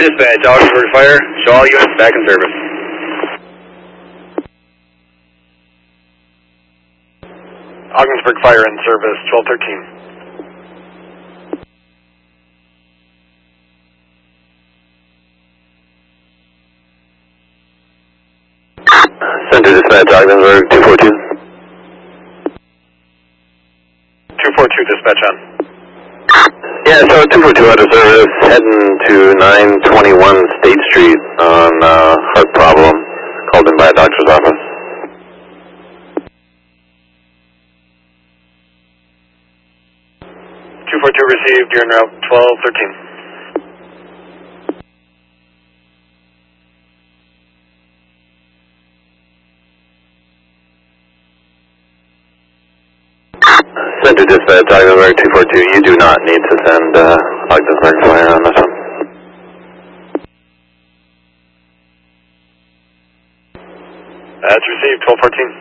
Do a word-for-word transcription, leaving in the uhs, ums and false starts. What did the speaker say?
dispatch, Augsburg Fire. Show all units back in service. Augsburg Fire in service, twelve thirteen. Center dispatch, Ogdensburg, two four two. two four two dispatch on. Yeah, so two four two out of service, heading to nine twenty-one State Street on uh, heart problem, called in by a doctor's office. two four two received, you're en route, twelve thirteen. Center dispatch, Ogdensburg two four two, you do not need to send uh, Ogdensburg Fire on this one. That's received, twelve fourteen.